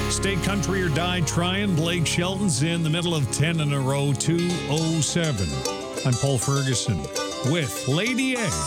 Stay country or die trying. Blake Shelton's in the middle of 10 in a row, 207. I'm Paul Ferguson with Lady A.